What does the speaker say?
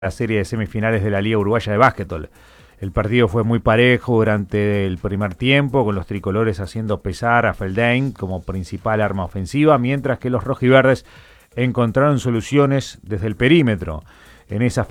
la serie de semifinales de la Liga Uruguaya de Básquetbol. El partido fue muy parejo durante el primer tiempo, con los tricolores haciendo pesar a Feldain como principal arma ofensiva, mientras que los rojiverdes encontraron soluciones desde el perímetro. En esa